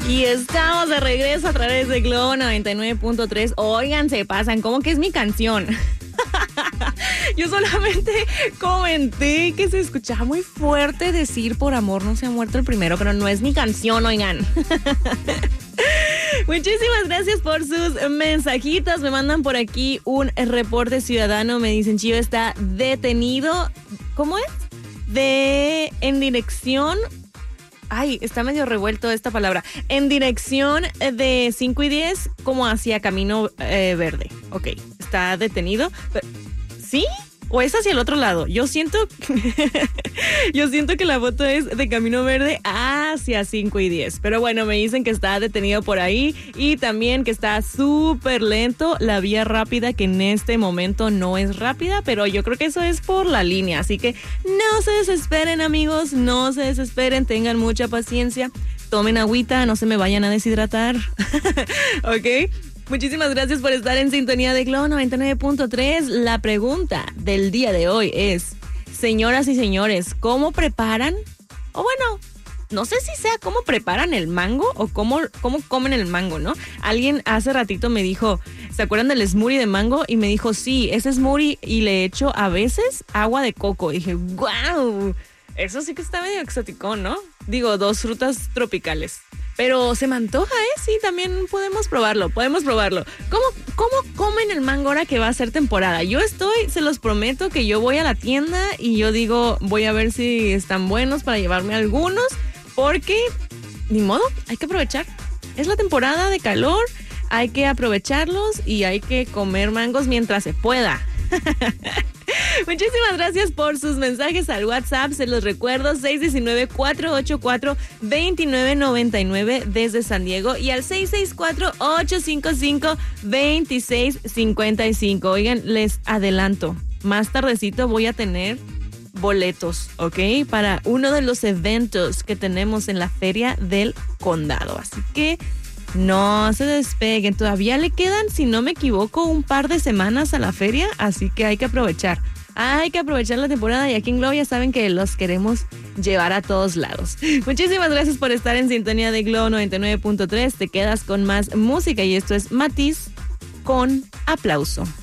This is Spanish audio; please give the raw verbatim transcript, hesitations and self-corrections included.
Y estamos de regreso a través de Globo noventa y nueve punto tres. Oigan, se pasan, ¿cómo que es mi canción? Yo solamente comenté que se escuchaba muy fuerte decir por amor no se ha muerto el primero, pero no es mi canción, oigan. Muchísimas gracias por sus mensajitos. Me mandan por aquí un reporte ciudadano. Me dicen, Chío está detenido. ¿Cómo es? De en dirección... Ay, está medio revuelto esta palabra. En dirección de cinco y diez, como hacia Camino eh, Verde. Ok, está detenido. Pero, ¿sí? ¿O es hacia el otro lado? Yo siento... yo siento que la foto es de Camino Verde hacia cinco y diez. Pero bueno, me dicen que está detenido por ahí. Y también que está súper lento la vía rápida, que en este momento no es rápida. Pero yo creo que eso es por la línea. Así que no se desesperen, amigos. No se desesperen. Tengan mucha paciencia. Tomen agüita. No se me vayan a deshidratar. ¿Ok? Muchísimas gracias por estar en sintonía de Globo noventa y nueve punto tres. La pregunta del día de hoy es, señoras y señores, ¿cómo preparan? O bueno, no sé si sea cómo preparan el mango o cómo, cómo comen el mango, ¿no? Alguien hace ratito me dijo, ¿se acuerdan del smoothie de mango? Y me dijo, sí, ese smoothie y le echo a veces agua de coco. Y dije, wow, eso sí que está medio exótico, ¿no? Digo, dos frutas tropicales. Pero se me antoja, ¿eh? Sí, también podemos probarlo, podemos probarlo. ¿Cómo, cómo comen el mango ahora que va a ser temporada? Yo estoy, se los prometo, que yo voy a la tienda y yo digo, voy a ver si están buenos para llevarme algunos, porque, ni modo, hay que aprovechar. Es la temporada de calor, hay que aprovecharlos y hay que comer mangos mientras se pueda. Muchísimas gracias por sus mensajes al WhatsApp. Se los recuerdo, seis uno nueve, cuatro ocho cuatro, dos nueve nueve nueve desde San Diego y al seis seis cuatro, ocho cinco cinco, dos seis cinco cinco. Oigan, les adelanto, más tardecito voy a tener boletos, ¿ok? Para uno de los eventos que tenemos en la Feria del Condado. Así que no se despeguen, todavía le quedan, si no me equivoco, un par de semanas a la feria, así que hay que aprovechar. Hay que aprovechar la temporada y aquí en Globo ya saben que los queremos llevar a todos lados. Muchísimas gracias por estar en sintonía de Globo noventa y nueve punto tres. Te quedas con más música y esto es Matiz con Aplauso.